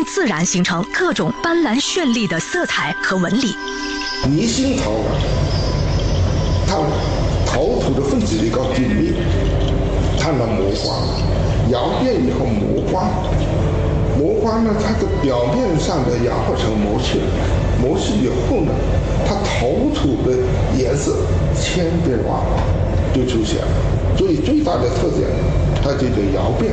自然形成各种斑斓绚丽的色彩和纹理。 泥星陶啊，它陶土的分子比较紧密，看到磨花，窑变以后磨花呢，它的表面上的氧化成磨屑以后呢，它陶土的颜色千变万化就出现了。所以最大的特点，它就叫窑变。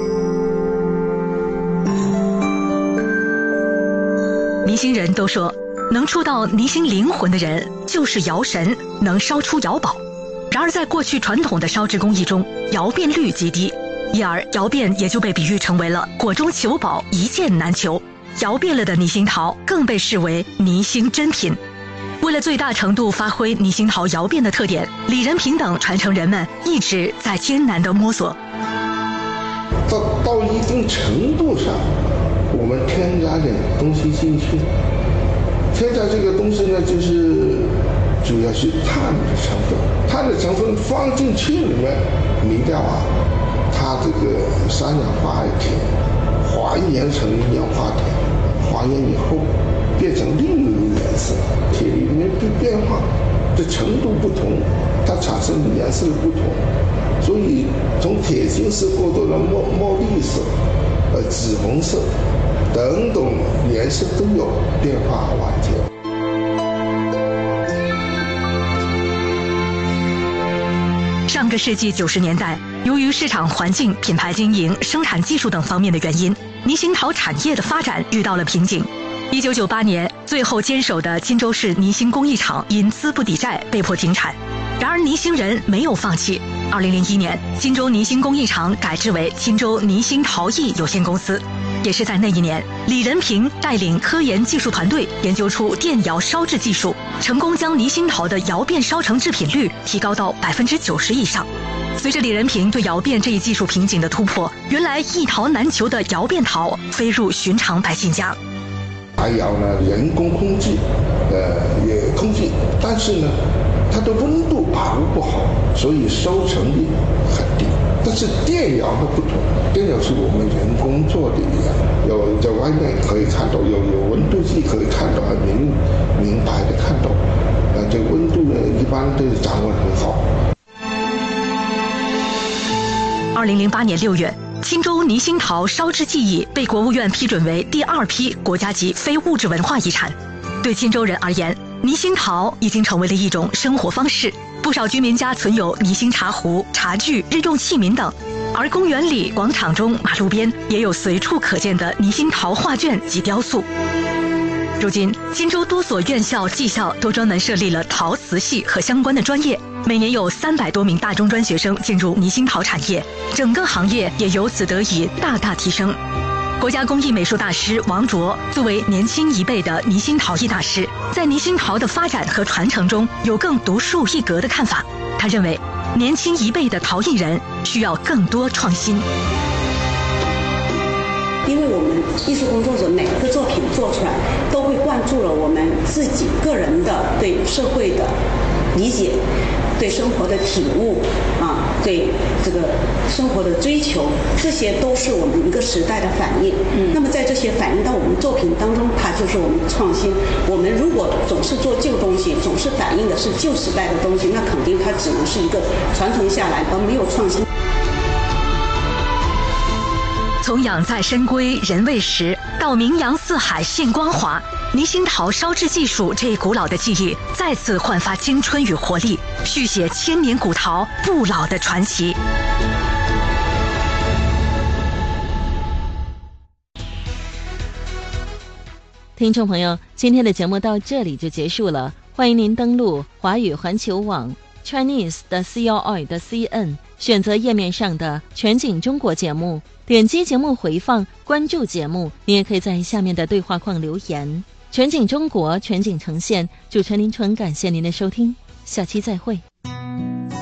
泥星人都说，能触到泥星灵魂的人就是窑神，能烧出窑宝。然而在过去传统的烧制工艺中，窑变率极低，因而窑变也就被比喻成为了果中求宝，一件难求。窑变了的泥星陶更被视为泥星珍品。为了最大程度发挥泥星陶窑变的特点，李仁平等传承人们一直在艰难地摸索。 到一定程度上，我们添加点东西进去，添加这个东西呢，就是主要是碳的成分。碳的成分放进去里面，泥料啊，它这个三氧化铁还原成一氧化铁，还原以后变成另一种颜色，铁里面变化的程度不同，它产生的颜色不同。所以从铁金色过渡到墨绿色、紫红色等等颜色都有变化万千。 上个世纪90年代，由于市场环境、品牌经营、生产技术等方面的原因，泥星陶产业的发展遇到了瓶颈。1998年，最后坚守的金州市泥星工艺厂因资不抵债被迫停产。然而泥星人没有放弃。2001年，金州泥星工艺厂改制为金州泥星陶艺有限公司。也是在那一年，李仁平带领科研技术团队研究出电窑烧制技术，成功将泥星陶的窑变烧成制品率提高到90%以上。随着李仁平对窑变这一技术瓶颈的突破，原来一陶难求的窑变陶飞入寻常百姓家。 柴窑呢，人工控制，也控制，但是呢，它的温度把握不好，所以收成率很低。但是电窑的不同，电窑是我们人工做的，有在外面可以看到，有温度计可以看到，很明白的看到，这个温度呢一般都掌握很好。 2008年6月，钦州泥星陶烧制技艺被国务院批准为第2批国家级非物质文化遗产。对钦州人而言，泥星陶已经成为了一种生活方式，不少居民家存有泥星茶壶、茶具、日用器皿等，而公园里、广场中、马路边也有随处可见的泥星陶画卷及雕塑。如今，钦州多所院校、技校都专门设立了陶瓷系和相关的专业，每年有300多名大中专学生进入泥星陶产业，整个行业也由此得以大大提升。国家工艺美术大师王卓作为年轻一辈的泥星陶艺大师，在泥星陶的发展和传承中有更独树一格的看法。他认为，年轻一辈的陶艺人需要更多创新。 因为我们艺术工作者每个作品做出来，都会灌注了我们自己个人的对社会的理解，对生活的体悟对这个生活的追求，这些都是我们一个时代的反应。那么在这些反映到我们作品当中，它就是我们的创新。我们如果总是做旧东西，总是反映的是旧时代的东西，那肯定它只能是一个传承下来，而没有创新。 从养在深闺人未识，到名扬四海现光华，泥星陶烧制技术这一古老的技艺再次焕发青春与活力，续写千年古陶不老的传奇。 听众朋友，今天的节目到这里就结束了，欢迎您登录华语环球网 Chinese 的 CRI 的 CN， 选择页面上的全景中国节目，点击节目回放，关注节目。你也可以在下面的对话框留言。全景中国，全景呈现，主持人林纯，感谢您的收听，下期再会。